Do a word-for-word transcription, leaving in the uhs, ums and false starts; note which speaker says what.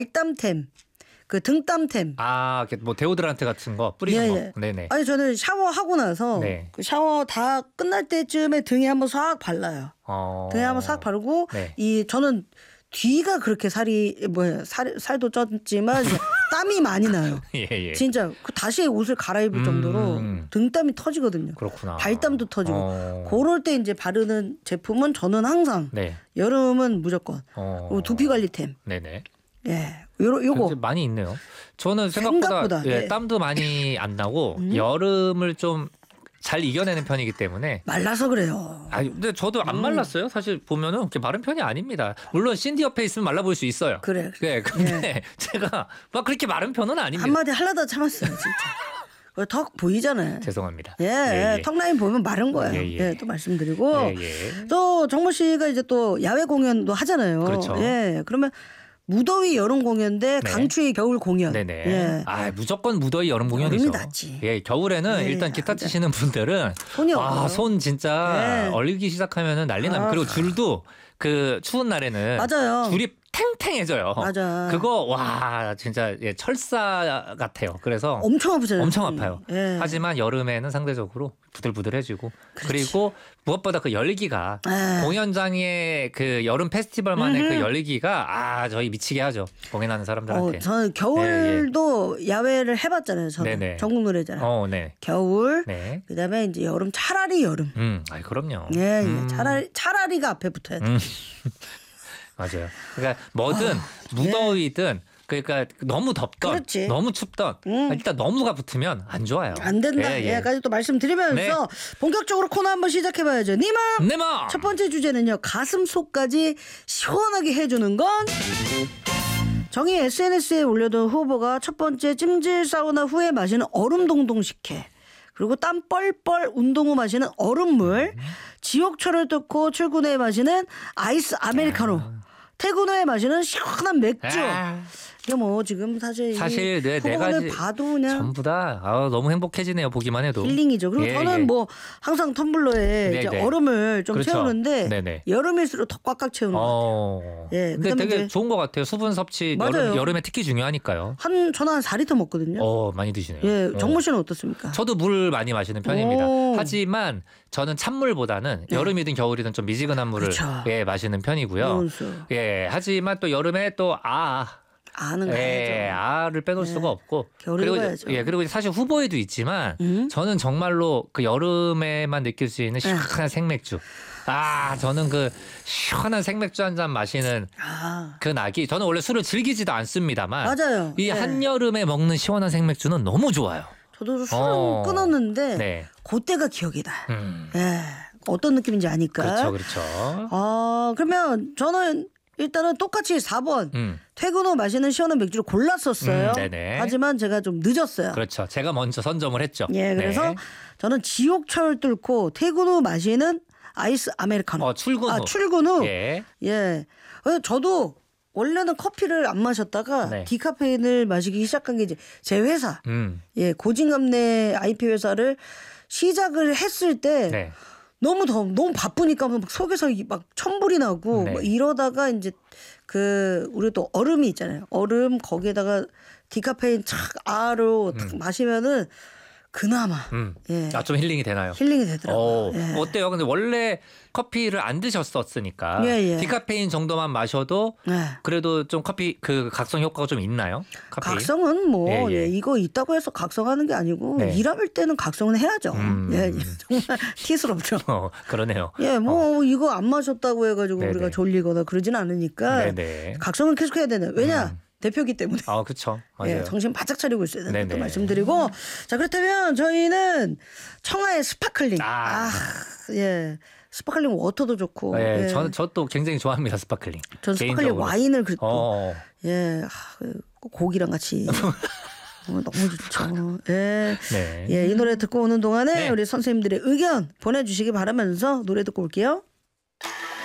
Speaker 1: 발땀템, 그 등땀템.
Speaker 2: 아, 뭐 데오드란트 같은 거 뿌리는
Speaker 1: 예,
Speaker 2: 거.
Speaker 1: 예.
Speaker 2: 네네.
Speaker 1: 아니 저는 샤워하고 나서
Speaker 2: 네.
Speaker 1: 그 샤워 다 끝날 때쯤에 등에 한번 싹 발라요.
Speaker 2: 어...
Speaker 1: 등에 한번 싹 바르고
Speaker 2: 네.
Speaker 1: 이 저는 뒤가 그렇게 살이 뭐야 살 살도 쪘지만 땀이 많이 나요.
Speaker 2: 예, 예.
Speaker 1: 진짜 그 다시 옷을 갈아입을 정도로
Speaker 2: 음.
Speaker 1: 등땀이 터지거든요.
Speaker 2: 그렇구나.
Speaker 1: 발땀도 터지고.
Speaker 2: 어...
Speaker 1: 그럴 때 이제 바르는 제품은 저는 항상
Speaker 2: 네.
Speaker 1: 여름은 무조건.
Speaker 2: 어...
Speaker 1: 그리고 두피 관리템.
Speaker 2: 네네.
Speaker 1: 예, 요러 요거
Speaker 2: 굉장히 많이 있네요. 저는 생각보다,
Speaker 1: 생각보다,
Speaker 2: 예,
Speaker 1: 네.
Speaker 2: 땀도 많이 안 나고
Speaker 1: 음.
Speaker 2: 여름을 좀 잘 이겨내는 편이기 때문에.
Speaker 1: 말라서 그래요.
Speaker 2: 아, 근데 저도 안
Speaker 1: 음.
Speaker 2: 말랐어요. 사실 보면은 그렇게 마른 편이 아닙니다. 물론 신디 옆에 있으면 말라 보일 수 있어요.
Speaker 1: 그래.
Speaker 2: 네, 근데 제가 막 그렇게 마른 편은 아닙니다.
Speaker 1: 한마디 하려다 참았어요, 진짜. 그 턱 보이잖아요.
Speaker 2: 죄송합니다.
Speaker 1: 예,
Speaker 2: 예, 예.
Speaker 1: 턱 라인 보면 마른 거예요.
Speaker 2: 예,
Speaker 1: 예,
Speaker 2: 예.
Speaker 1: 또 말씀드리고
Speaker 2: 예, 예.
Speaker 1: 또 정모 씨가 이제 또 야외 공연도 하잖아요.
Speaker 2: 그렇죠.
Speaker 1: 예, 그러면 무더위 여름 공연 대
Speaker 2: 네.
Speaker 1: 강추위 겨울 공연.
Speaker 2: 네네.
Speaker 1: 예.
Speaker 2: 아, 무조건 무더위 여름 공연이죠.
Speaker 1: 여름이 낫지.
Speaker 2: 예, 겨울에는
Speaker 1: 네,
Speaker 2: 일단 기타
Speaker 1: 안 돼.
Speaker 2: 치시는 분들은
Speaker 1: 손이
Speaker 2: 와,
Speaker 1: 없어요.
Speaker 2: 손 진짜
Speaker 1: 네.
Speaker 2: 얼리기 시작하면은 난리 납니다.
Speaker 1: 아.
Speaker 2: 그리고 줄도 그 추운 날에는
Speaker 1: 맞아요.
Speaker 2: 줄이 탱탱해져요.
Speaker 1: 맞아.
Speaker 2: 그거 와 진짜 예, 철사 같아요. 그래서
Speaker 1: 엄청 아프잖아요.
Speaker 2: 엄청 아파요.
Speaker 1: 예.
Speaker 2: 하지만 여름에는 상대적으로 부들부들해지고 그리고 무엇보다 그 열기가
Speaker 1: 예.
Speaker 2: 공연장의 그 여름 페스티벌만의
Speaker 1: 음흠.
Speaker 2: 그 열기가 아 저희 미치게 하죠. 공연하는 사람들한테.
Speaker 1: 어, 저는 겨울도 야외를 해봤잖아요. 저는
Speaker 2: 네네.
Speaker 1: 전국 노래잖아요.
Speaker 2: 어, 네.
Speaker 1: 겨울,
Speaker 2: 네.
Speaker 1: 그다음에 이제 여름 차라리 여름.
Speaker 2: 음, 아, 그럼요.
Speaker 1: 예, 예.
Speaker 2: 음.
Speaker 1: 차라리 차라리가 앞에 붙어야 돼.
Speaker 2: 음. 맞아요. 그러니까 뭐든 무더위든 그러니까 너무 덥던
Speaker 1: 그렇지.
Speaker 2: 너무 춥던
Speaker 1: 음.
Speaker 2: 일단 너무가 붙으면 안 좋아요.
Speaker 1: 안 된다.
Speaker 2: 예, 예.
Speaker 1: 여기까지 또 말씀드리면서
Speaker 2: 네.
Speaker 1: 본격적으로 코너 한번 시작해봐야죠. 니마.
Speaker 2: 네, 뭐.
Speaker 1: 첫 번째 주제는요. 가슴 속까지 시원하게 해주는 건 정의 에스엔에스에 올려둔 후보가 첫 번째 찜질 사우나 후에 마시는 얼음 동동 식혜, 그리고 땀 뻘뻘 운동 후 마시는 얼음물, 지옥철을 뚫고 출근 후에 마시는 아이스 아메리카노, 퇴근 후에 마시는 시원한 맥주.
Speaker 2: 아.
Speaker 1: 이게 뭐 지금 사실
Speaker 2: 사실
Speaker 1: 이
Speaker 2: 네, 네
Speaker 1: 후보를
Speaker 2: 가지
Speaker 1: 봐도 그냥
Speaker 2: 전부 다 아, 너무 행복해지네요. 보기만 해도.
Speaker 1: 힐링이죠. 그리고
Speaker 2: 예,
Speaker 1: 저는
Speaker 2: 예.
Speaker 1: 뭐 항상 텀블러에 이제
Speaker 2: 네네.
Speaker 1: 얼음을 좀
Speaker 2: 그렇죠.
Speaker 1: 채우는데
Speaker 2: 네네.
Speaker 1: 여름일수록 더 꽉꽉 채우는 거.
Speaker 2: 어.
Speaker 1: 예,
Speaker 2: 근데
Speaker 1: 그다음에
Speaker 2: 되게
Speaker 1: 이제-
Speaker 2: 좋은 것 같아요. 수분 섭취
Speaker 1: 맞아요.
Speaker 2: 여름, 여름에 특히 중요하니까요.
Speaker 1: 한 저는 한 사 리터 먹거든요.
Speaker 2: 어, 많이 드시네요.
Speaker 1: 예,
Speaker 2: 어.
Speaker 1: 정모 씨는 어떻습니까?
Speaker 2: 저도 물 많이 마시는 편입니다.
Speaker 1: 오.
Speaker 2: 하지만 저는 찬물보다는 여름이든 겨울이든 좀 미지근한 물을
Speaker 1: 그쵸.
Speaker 2: 예, 마시는 편이고요.
Speaker 1: 이온수.
Speaker 2: 예, 하지만 또 여름에 또 아,
Speaker 1: 아는
Speaker 2: 예,
Speaker 1: 가야죠.
Speaker 2: 아를 빼놓을
Speaker 1: 예.
Speaker 2: 수가 없고.
Speaker 1: 겨울에
Speaker 2: 그리고
Speaker 1: 가야죠.
Speaker 2: 예, 그리고 사실 후보에도 있지만
Speaker 1: 음?
Speaker 2: 저는 정말로 그 여름에만 느낄 수 있는 시원한 생맥주. 아, 저는 그 시원한 생맥주 한 잔 마시는
Speaker 1: 아,
Speaker 2: 그 낙이 저는 원래 술을 즐기지도 않습니다만
Speaker 1: 맞아요.
Speaker 2: 이
Speaker 1: 예.
Speaker 2: 한여름에 먹는 시원한 생맥주는 너무 좋아요.
Speaker 1: 저도 술은
Speaker 2: 어.
Speaker 1: 끊었는데
Speaker 2: 네.
Speaker 1: 그때가 기억이 나.
Speaker 2: 음.
Speaker 1: 예, 어떤 느낌인지 아니까.
Speaker 2: 그렇죠, 그렇죠.
Speaker 1: 아, 그러면 저는 일단은 똑같이 사 번
Speaker 2: 음,
Speaker 1: 퇴근 후 마시는 시원한 맥주를 골랐었어요.
Speaker 2: 음, 네네.
Speaker 1: 하지만 제가 좀 늦었어요.
Speaker 2: 그렇죠. 제가 먼저 선점을 했죠.
Speaker 1: 예, 그래서
Speaker 2: 네.
Speaker 1: 저는 지옥철 뚫고 퇴근 후 마시는 아이스 아메리카노.
Speaker 2: 어, 출근 후.
Speaker 1: 아, 출근 후.
Speaker 2: 예.
Speaker 1: 예. 어, 저도 원래는 커피를 안 마셨다가
Speaker 2: 네.
Speaker 1: 디카페인을 마시기 시작한 게 이제 제 회사.
Speaker 2: 음,
Speaker 1: 예, 고진감래 아이피 회사를 시작을 했을 때
Speaker 2: 네.
Speaker 1: 너무 더 너무 바쁘니까 막 속에서 이- 막 천불이 나고
Speaker 2: 네.
Speaker 1: 막 이러다가 이제 그 우리 또 얼음이 있잖아요. 얼음 거기에다가 디카페인 착 아로 탁 마시면은 그나마
Speaker 2: 음.
Speaker 1: 예.
Speaker 2: 아, 좀 힐링이 되나요?
Speaker 1: 힐링이 되더라고요.
Speaker 2: 어,
Speaker 1: 예.
Speaker 2: 어때요? 근데 원래 커피를 안 드셨었으니까
Speaker 1: 예, 예.
Speaker 2: 디카페인 정도만 마셔도
Speaker 1: 예.
Speaker 2: 그래도 좀 커피 그 각성 효과가 좀 있나요? 카페인?
Speaker 1: 각성은 뭐
Speaker 2: 예, 예.
Speaker 1: 예, 이거 있다고 해서 각성하는 게 아니고
Speaker 2: 네.
Speaker 1: 일할 때는 각성은 해야죠.
Speaker 2: 음.
Speaker 1: 예, 예. 정말 티스럽죠.
Speaker 2: 어, 그러네요.
Speaker 1: 예, 뭐 이거 안 마셨다고 해가지고
Speaker 2: 네네.
Speaker 1: 우리가 졸리거나 그러진 않으니까
Speaker 2: 네네.
Speaker 1: 각성은 계속해야 되는. 왜냐 대표기 때문에.
Speaker 2: 아, 그렇죠. 맞아요.
Speaker 1: 예, 정신 바짝 차리고 있어야 된다 또
Speaker 2: 네네.
Speaker 1: 말씀드리고 자 그렇다면 저희는 청하의 스파클링
Speaker 2: 아.
Speaker 1: 아, 예 스파클링 워터도 좋고
Speaker 2: 예,
Speaker 1: 예.
Speaker 2: 저는 저도 굉장히 좋아합니다 스파클링.
Speaker 1: 전 스파클링
Speaker 2: 개인적으로.
Speaker 1: 와인을 그리고
Speaker 2: 어,
Speaker 1: 예 아, 꼭 고기랑 같이 어, 너무 좋죠. 예.
Speaker 2: 네.
Speaker 1: 예, 이 노래 듣고 오는 동안에
Speaker 2: 네.
Speaker 1: 우리 선생님들의 의견 보내주시기 바라면서 노래 듣고 올게요.